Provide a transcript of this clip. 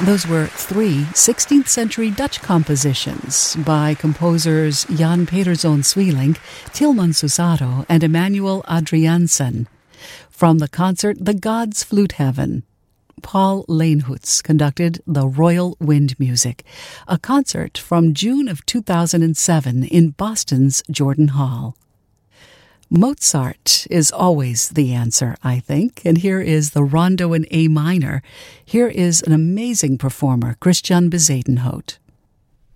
Those were three 16th century Dutch compositions by composers Jan Pederzoon Sweelinck, Tilman Susaro, and Emmanuel Adriaansen. From the concert The Gods Flute Heaven, Paul Leenhoets conducted the Royal Wind Music, a concert from June of 2007 in Boston's Jordan Hall. Mozart is always the answer, I think, and here is the Rondo in A minor. Here is an amazing performer, Christian Bezuidenhout.